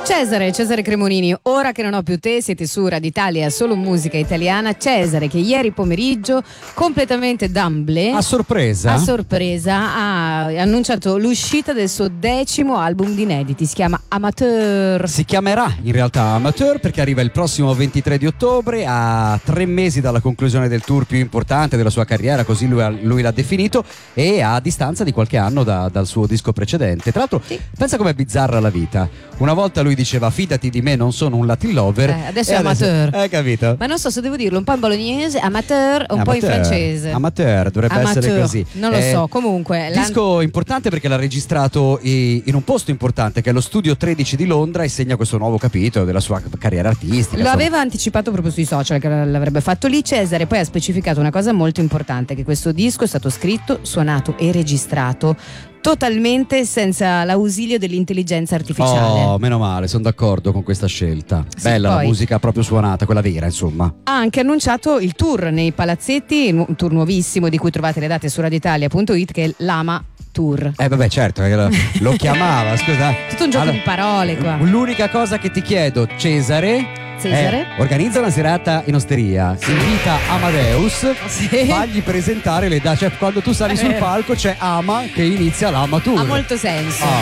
Cesare Cremonini, ora che non ho più te, siete su Radio Italia, solo musica italiana. Cesare che ieri pomeriggio, completamente d'amblè, a sorpresa ha annunciato l'uscita del suo 10° album di inediti, si chiama Amateur. Si chiamerà in realtà Amateur perché arriva il prossimo 23 di ottobre, a 3 mesi dalla conclusione del tour più importante della sua carriera, così lui l'ha definito, e a distanza di qualche anno dal suo disco precedente. Tra l'altro, sì, pensa com'è bizzarra la vita. Una volta lui diceva fidati di me, non sono un Latin lover, adesso è amateur. Hai capito? Ma non so se devo dirlo un po' in bolognese, amateur, o un po' in francese. Amateur, dovrebbe essere così. Non lo so, comunque. Disco importante perché l'ha registrato in un posto importante che è lo Studio 13 di Londra, e segna questo nuovo capitolo della sua carriera artistica. Lo aveva anticipato proprio sui social che l'avrebbe fatto lì. Cesare poi ha specificato una cosa molto importante, che questo disco è stato scritto, suonato e registrato totalmente senza l'ausilio dell'intelligenza artificiale. Oh, meno male, sono d'accordo con questa scelta. Sì, bella poi la musica proprio suonata, quella vera, insomma. Ha anche annunciato il tour nei palazzetti, un tour nuovissimo di cui trovate le date su radioitalia.it, che è l'Ama Tour. Vabbè, certo, lo chiamava, scusa. Tutto un gioco di parole qua. L'unica cosa che ti chiedo, Cesare, organizza una serata in osteria, invita Amadeus, fagli presentare le date, cioè quando tu sali sul palco c'è Ama che inizia l'Ama Tour. Ha molto senso.